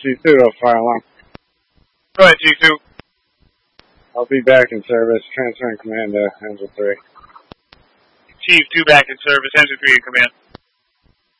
G2 to fire alarm. Go ahead, G2. I'll be back in service. Transferring command to Engine 3. Chief 2 back in service. Engine 3 in command.